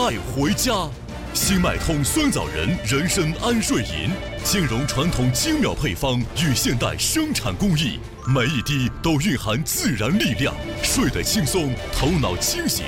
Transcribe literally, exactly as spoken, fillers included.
带回家。新脉通酸枣仁人参安睡饮，兼容传统精妙配方与现代生产工艺，每一滴都蕴含自然力量，睡得轻松，头脑清醒。